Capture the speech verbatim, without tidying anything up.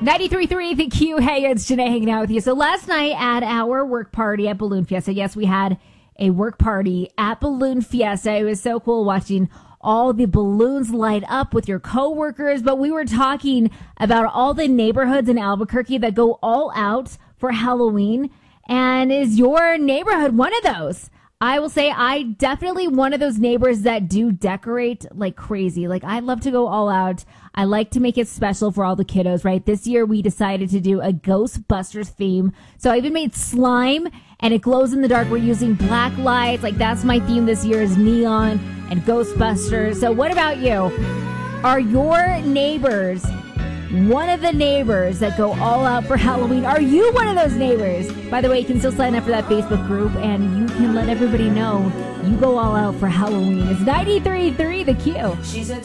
ninety-three point three The Q. Hey, it's Janae hanging out with you. So last night at our work party at Balloon Fiesta, yes, we had a work party at Balloon Fiesta. It was so cool watching all the balloons light up with your coworkers. But we were talking about all the neighborhoods in Albuquerque that go all out for Halloween. And is your neighborhood one of those? I will say I definitely one of those neighbors that do decorate like crazy. Like I love to go all out. I like to make it special for all the kiddos, right? This year we decided to do a Ghostbusters theme. So I even made slime and it glows in the dark. We're using black lights. Like that's my theme this year is neon and Ghostbusters. So what about you? Are your neighbors one of the neighbors that go all out for Halloween? Are you one of those neighbors? By the way, you can still sign up for that Facebook group and you can let everybody know you go all out for Halloween. It's ninety-three point three The Q. She's a